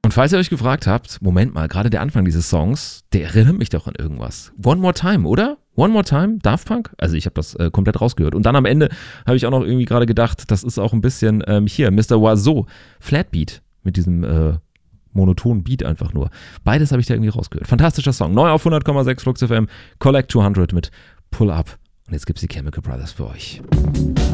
Und falls ihr euch gefragt habt, Moment mal, gerade der Anfang dieses Songs, der erinnert mich doch an irgendwas. One More Time, oder? One More Time, Daft Punk? Also ich habe das komplett rausgehört. Und dann am Ende habe ich auch noch irgendwie gerade gedacht, das ist auch ein bisschen hier, Mr. Oiseau, Flatbeat mit diesem monotonen Beat einfach nur. Beides habe ich da irgendwie rausgehört. Fantastischer Song. Neu auf 100,6 Flux FM, Collect 200 mit Pull Up. Und jetzt gibt's die Chemical Brothers für euch.